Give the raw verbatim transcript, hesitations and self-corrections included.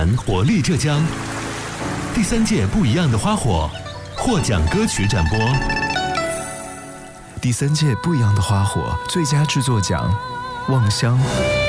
团活力浙江第三届不一样的花火获奖歌曲展播。 第三届不一样的花火最佳制作奖，望乡。